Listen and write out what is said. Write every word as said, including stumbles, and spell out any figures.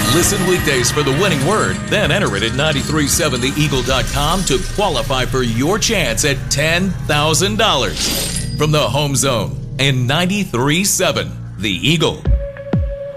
Listen weekdays for the winning word, then enter it at nine three seven the eagle dot com to qualify for your chance at ten thousand dollars. From the Home Zone and ninety-three point seven The Eagle.